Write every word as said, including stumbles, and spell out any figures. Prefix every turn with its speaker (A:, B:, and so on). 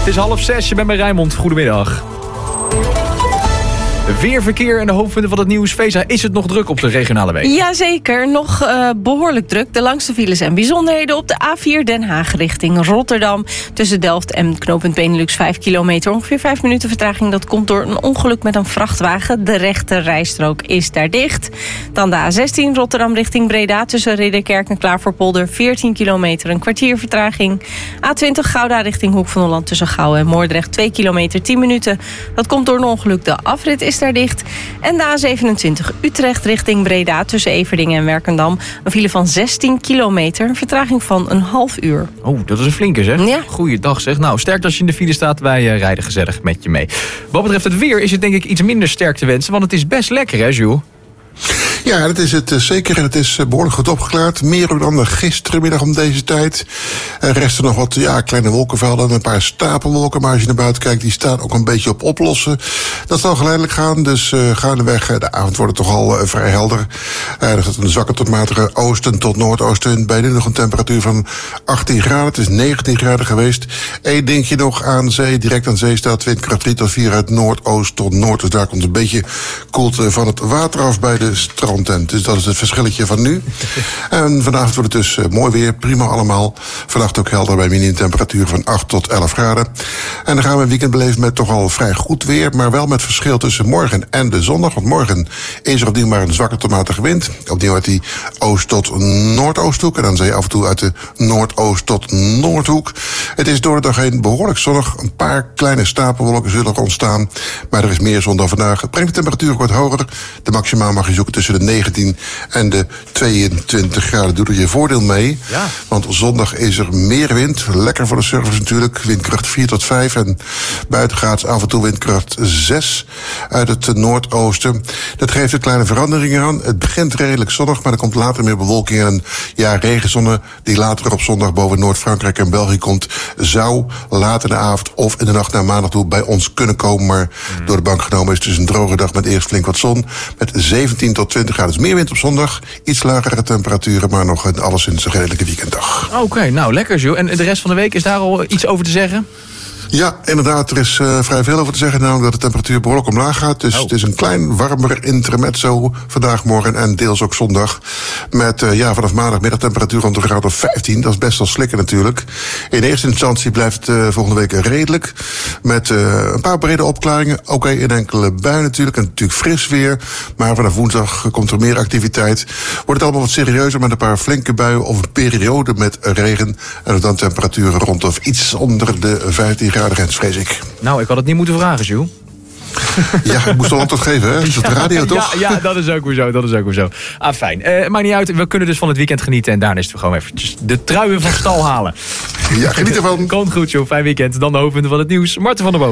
A: is half zes, je bent bij Rijnmond. Goedemiddag. Weer verkeer en de hoofdpunten van het nieuws. Feza, is het nog druk op de regionale wegen?
B: Jazeker, nog uh, behoorlijk druk. De langste files en bijzonderheden op de A vier Den Haag richting Rotterdam. Tussen Delft en knooppunt Benelux vijf kilometer. Ongeveer vijf minuten vertraging. Dat komt door een ongeluk met een vrachtwagen. De rechte rijstrook is daar dicht. Dan de A zestien Rotterdam richting Breda. Tussen Ridderkerk en Klaverpolder veertien kilometer. Een kwartier vertraging. A twintig Gouda richting Hoek van Holland. Tussen Gouwen en Moordrecht twee kilometer tien minuten. Dat komt door een ongeluk. De afrit is daar dicht. En de A zevenentwintig Utrecht richting Breda tussen Everdingen en Werkendam. Een file van zestien kilometer, een vertraging van een half uur.
A: Oh, dat is een flinke zeg.
B: Ja.
A: Goeiedag zeg. Nou, sterk als je in de file staat. Wij uh, rijden gezellig met je mee. Wat betreft het weer is het denk ik iets minder sterk te wensen. Want het is best lekker hè, Jules?
C: Ja, dat is het uh, zeker. En het is uh, behoorlijk goed opgeklaard. Meer dan gisterenmiddag om deze tijd. Er resten nog wat ja, kleine wolkenvelden en een paar stapelwolken. Maar als je naar buiten kijkt, die staan ook een beetje op oplossen. Dat zal geleidelijk gaan. Dus uh, gaandeweg, uh, de avond wordt het toch al uh, vrij helder. Uh, er gaat een zwakke tot matige oosten tot noordoosten. Bij nu nog een temperatuur van achttien graden. Het is negentien graden geweest. Eén dingetje nog aan zee. Direct aan zee staat windkracht drie tot vier uit noordoost tot noord. Dus daar komt een beetje koelte van het water af bij de strandtent. Dus dat is het verschilletje van nu. En vanavond wordt het dus uh, mooi weer. Prima allemaal. Vannacht ook helder bij minimumtemperatuur van acht tot elf graden. En dan gaan we een weekend beleven met toch al vrij goed weer. Maar wel met verschil tussen morgen en de zondag. Want morgen is er opnieuw maar een zwakke tot matige wind. Opnieuw uit die oost tot noordoosthoek. En dan zie je af en toe uit de noordoost tot noordhoek. Het is door de dag heen behoorlijk zonnig. Een paar kleine stapelwolken zullen er ontstaan. Maar er is meer zon dan vandaag. Het brengt de temperatuur ook wat hoger. De maximaal mag je zoeken tussen de negentien en de tweeëntwintig graden. Doe er je voordeel mee.
A: Ja.
C: Want zondag is er meer wind. Lekker voor de surfers natuurlijk. Windkracht vier tot vijf. En buitengaats af en toe windkracht zes uit het noordoosten. Dat geeft een kleine verandering aan. Het begint redelijk zonnig, maar er komt later meer bewolking. En ja, regenzonne die later op zondag boven Noord-Frankrijk en België komt, zou later in de avond of in de nacht naar maandag toe bij ons kunnen komen. Maar mm. door de bank genomen is het dus een droge dag met eerst flink wat zon. Met zeventien tot twintig graden. Dus meer wind op zondag. Iets lagere temperaturen, maar nog een alleszins een redelijke weekenddag.
A: Oké, okay, nou lekker Jules. En de rest van de week, is daar al iets over te zeggen?
C: Ja, inderdaad, er is uh, vrij veel over te zeggen. Namelijk dat de temperatuur behoorlijk omlaag gaat. Dus oh. het is een klein warmer intermezzo vandaag, morgen en deels ook zondag. Met uh, ja, vanaf maandag middagtemperatuur rond een graad of vijftien. Dat is best wel slikken natuurlijk. In eerste instantie blijft het uh, volgende week redelijk. Met uh, een paar brede opklaringen. Oké, okay, in enkele buien natuurlijk. En natuurlijk fris weer. Maar vanaf woensdag komt er meer activiteit. Wordt het allemaal wat serieuzer met een paar flinke buien of een periode met regen. En dan temperaturen rond of iets onder de vijftien graden. Grens, vrees ik.
A: Nou, ik had het niet moeten vragen, Jules.
C: Ja, ik moest al antwoord geven, hè? Dat is op de radio, toch?
A: Ja, ja, dat is ook weer zo, dat is ook weer zo. Ah, fijn. Uh, maakt niet uit, we kunnen dus van het weekend genieten. En daarna is het gewoon eventjes de truien van stal halen.
C: Ja, geniet ervan.
A: Komt goed, Jules. Fijn weekend. Dan de hoofdpunten van het nieuws. Marten van der Boog.